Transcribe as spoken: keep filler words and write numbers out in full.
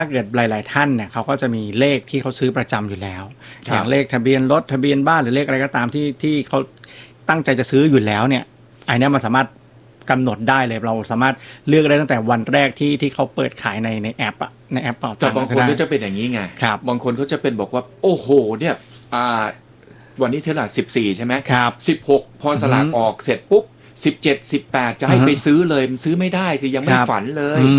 ถ้าเกิดหลายๆท่านเนี่ยเขาก็จะมีเลขที่เขาซื้อประจำอยู่แล้วอย่างเลขทะเบียนรถทะเบียนบ้านหรือเลขอะไรก็ตามที่ที่เขาตั้งใจจะซื้ออยู่แล้วเนี่ยไอ้นี่มันสามารถกำหนดได้เลยเราสามารถเลือกได้ตั้งแต่วันแรกที่ที่เขาเปิดขายในในแอปอะในแอปเป่าตังค์แต่บางคนก็จะเป็นอย่างนี้ไงครับบางคนเขาจะเป็นบอกว่าโอ้โหเนี่ยอ่าวันนี้เท่าไหร่สิบสี่ใช่ไหมครับสิบหกพอสลากออกเสร็จปุ๊บสิบเจ็ด สิบแปดจะให้ไปซื้อเลยมันซื้อไม่ได้สิยังไม่ฝันเลย